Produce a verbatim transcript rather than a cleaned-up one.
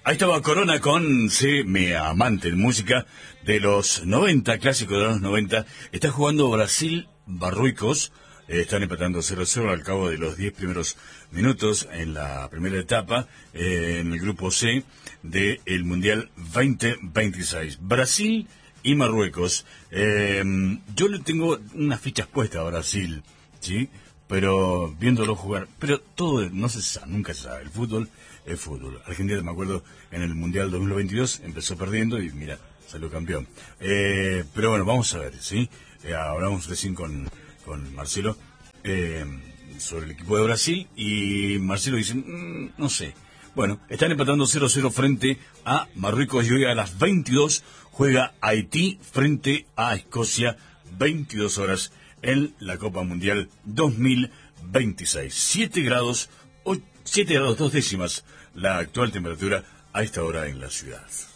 Ahí estaba Corona con C, mi amante de música de los noventa, clásico de los noventa. Está jugando Brasil, Marruecos. Eh, están empatando cero cero al cabo de los diez primeros minutos en la primera etapa, eh, en el grupo C del Mundial veinte veintiséis. Brasil y Marruecos. Eh, yo le tengo unas fichas puestas a Brasil, ¿sí? Pero viéndolo jugar, pero todo no se sabe, nunca se sabe. El fútbol es fútbol. Argentina, me acuerdo, en el Mundial dos mil veintidós empezó perdiendo y mira, salió campeón. Eh, pero bueno, vamos a ver, ¿sí? Eh, hablamos recién con, con Marcelo eh, sobre el equipo de Brasil y Marcelo dice, mmm, no sé. Bueno, están empatando cero cero frente a Marruecos y hoy a las veintidós juega Haití frente a Escocia, veintidós horas en la Copa Mundial dos mil veintiséis. siete grados, siete grados dos décimas la actual temperatura a esta hora en la ciudad.